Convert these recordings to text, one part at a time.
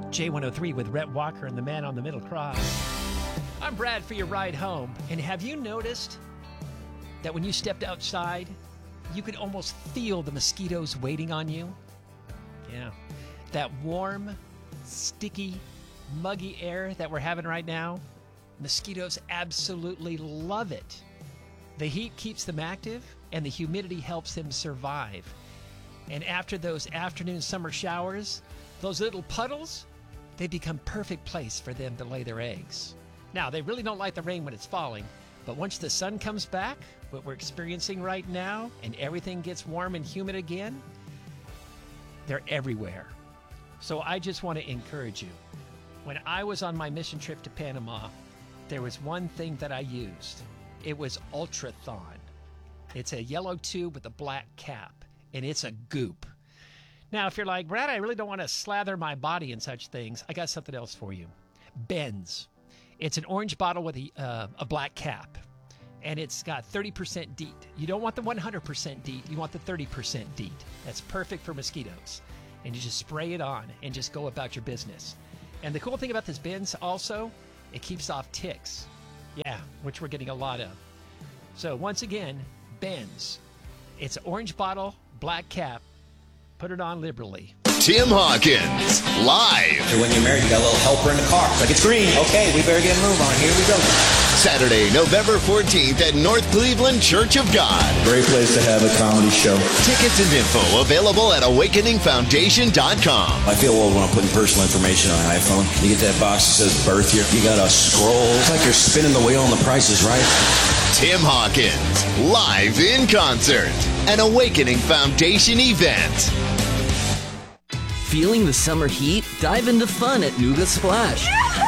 J103 with Rhett Walker and the Man on the Middle Cross. I'm Brad for your ride home. And have you noticed that when you stepped outside, you could almost feel the mosquitoes waiting on you? Yeah. That warm, sticky, muggy air that we're having right now, mosquitoes absolutely love it. The heat keeps them active, and the humidity helps them survive. And after those afternoon summer showers, those little puddles, they become perfect place for them to lay their eggs. Now, they really don't like the rain when it's falling, but once the sun comes back, what we're experiencing right now, and everything gets warm and humid again, they're everywhere. So I just want to encourage you. When I was on my mission trip to Panama, there was one thing that I used. It was Ultrathon. It's a yellow tube with a black cap, and it's a goop. Now, if you're like, Brad, I really don't want to slather my body in such things, I got something else for you. Benz. It's an orange bottle with a black cap, and it's got 30% DEET. You don't want the 100% DEET. You want the 30% DEET. That's perfect for mosquitoes. And you just spray it on and just go about your business. And the cool thing about this Benz also, it keeps off ticks. Yeah, which we're getting a lot of. So once again, Benz. It's an orange bottle, black cap. Put it on liberally. Tim Hawkins, live. So when you're married, you got a little helper in the car. Like, it's green. Okay, we better get a move on. Here we go. Saturday, November 14th at North Cleveland Church of God. Great place to have a comedy show. Tickets and info available at awakeningfoundation.com. I feel old when I'm putting personal information on an iPhone. You get that box that says birth year. You got to scroll. It's like you're spinning the wheel on the prices, right? Tim Hawkins, live in concert. An Awakening Foundation event. Feeling the summer heat? Dive into fun at Nuga Splash.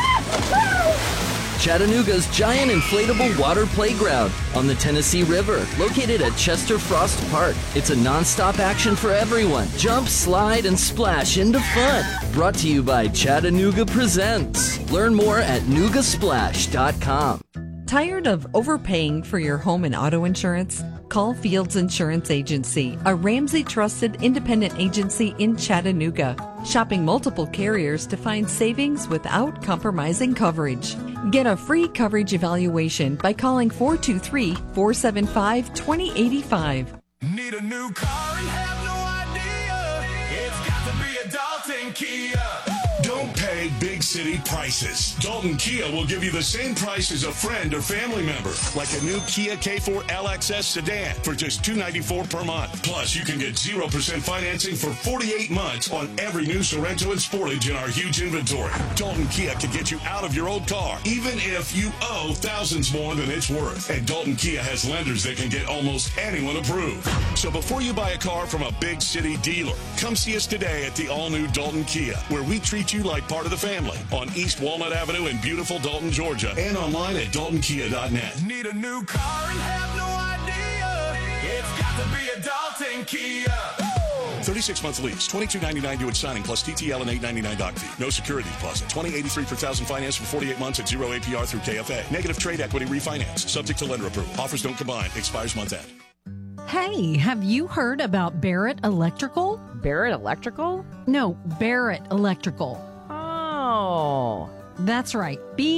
Chattanooga's giant inflatable water playground on the Tennessee River, located at Chester Frost Park. It's a non-stop action for everyone. Jump, slide, and splash into fun. Brought to you by Chattanooga Presents. Learn more at nugasplash.com. Tired of overpaying for your home and auto insurance? Call Fields Insurance Agency, a Ramsey-trusted independent agency in Chattanooga, shopping multiple carriers to find savings without compromising coverage. Get a free coverage evaluation by calling 423-475-2085. Need a new car and have no idea? It's got to be a Dalton Kia. Don't pay big city prices. Dalton Kia will give you the same price as a friend or family member, like a new Kia K4 LXS sedan for just $294 per month. Plus, you can get 0% financing for 48 months on every new Sorento and Sportage in our huge inventory. Dalton Kia can get you out of your old car, even if you owe thousands more than it's worth. And Dalton Kia has lenders that can get almost anyone approved. So before you buy a car from a big city dealer, come see us today at the all-new Dalton Kia, where we treat you like part of the family on East Walnut Avenue in beautiful Dalton, Georgia, and online at daltonkia.net. Need a new car and have no idea? It's got to be a Dalton Kia. 36-month lease, $22.99 due at signing, plus TTL and $8.99 doc fee. No security deposit. $20.83 per thousand finance for 48 months at 0 APR through KFA. Negative trade equity refinance. Subject to lender approval. Offers don't combine. Expires month end. Hey, have you heard about Barrett Electrical? Barrett Electrical? No, Barrett Electrical. Oh. That's right.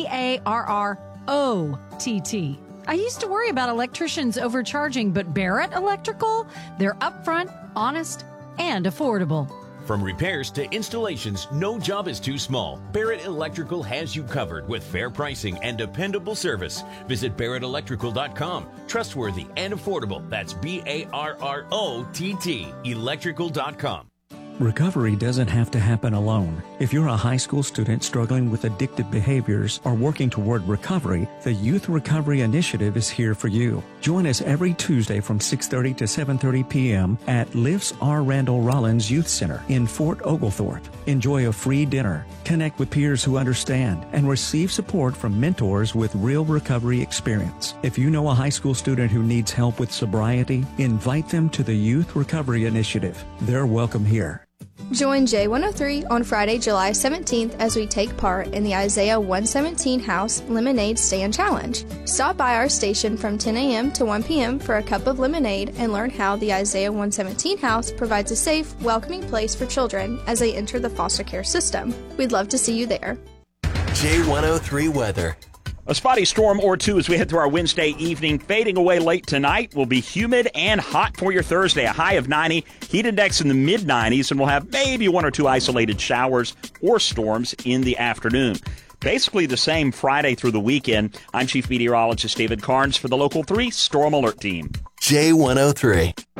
BARROTT. I used to worry about electricians overcharging, but Barrett Electrical? They're upfront, honest, and affordable. From repairs to installations, no job is too small. Barrett Electrical has you covered with fair pricing and dependable service. Visit barrettelectrical.com. Trustworthy and affordable. That's BARROTT. Electrical.com. Recovery doesn't have to happen alone. If you're a high school student struggling with addictive behaviors or working toward recovery, the Youth Recovery Initiative is here for you. Join us every Tuesday from 6:30 to 7:30 p.m. at Lifts R. Randall Rollins Youth Center in Fort Oglethorpe. Enjoy a free dinner, connect with peers who understand, and receive support from mentors with real recovery experience. If you know a high school student who needs help with sobriety, invite them to the Youth Recovery Initiative. They're welcome here. Join J103 on Friday, July 17th as we take part in the Isaiah 117 House Lemonade Stand Challenge. Stop by our station from 10 a.m. to 1 p.m. for a cup of lemonade and learn how the Isaiah 117 House provides a safe, welcoming place for children as they enter the foster care system. We'd love to see you there. J103 weather. A spotty storm or two as we head through our Wednesday evening. Fading away late tonight. Will be humid and hot for your Thursday. A high of 90. Heat index in the mid-90s, and we'll have maybe one or two isolated showers or storms in the afternoon. Basically the same Friday through the weekend. I'm Chief Meteorologist David Carnes for the Local 3 Storm Alert Team. J103.